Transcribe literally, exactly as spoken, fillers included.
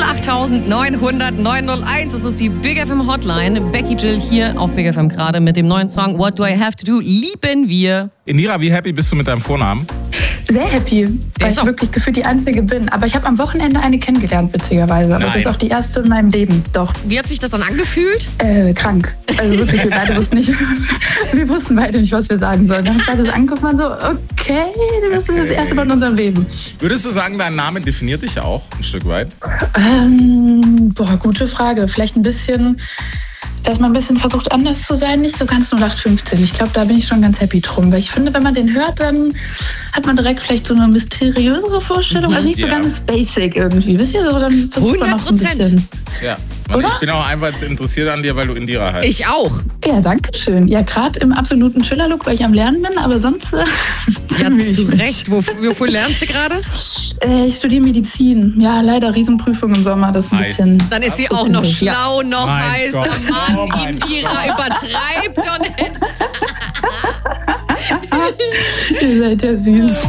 acht neun null null neun null eins. Das ist die Big F M Hotline. Becky Jill hier auf Big F M gerade mit dem neuen Song What Do I Have to Do? Lieben wir. Indira, wie happy bist du mit deinem Vornamen? Sehr happy, weil ich wirklich gefühlt die Einzige bin. Aber ich habe am Wochenende eine kennengelernt, witzigerweise. Aber das ist auch die erste in meinem Leben, doch. Wie hat sich das dann angefühlt? Äh, krank. Also wirklich, wir beide wussten nicht, wir wussten beide nicht, was wir sagen sollen. Dann haben wir das angeguckt und so, okay, das ist das erste Mal in unserem Leben. Würdest du sagen, dein Name definiert dich auch ein Stück weit? Ähm, boah, gute Frage. Vielleicht ein bisschen, dass man ein bisschen versucht, anders zu sein, nicht so ganz null acht fünfzehn. Ich glaube, da bin ich schon ganz happy drum. Weil ich finde, wenn man den hört, dann hat man direkt vielleicht so eine mysteriösere Vorstellung. Mhm, also nicht so ja. ganz basic irgendwie. Wisst ihr, so dann versucht man noch so ein bisschen. Ja, und ich bin auch einfach interessiert an dir, weil du Indira heißt. Ich auch. Ja, danke schön. Ja, gerade im absoluten Schiller-Look, weil ich am Lernen bin, aber sonst... Äh, ja, zu Recht. Wofür lernst du gerade? Äh, ich studiere Medizin. Ja, leider Riesenprüfung im Sommer. Das ist ein nice. bisschen... Dann ist sie auch noch schlau, noch mein heißer. Gott. Mann, Oh mein Indira, übertreibt doch nicht. Ihr seid ja süß.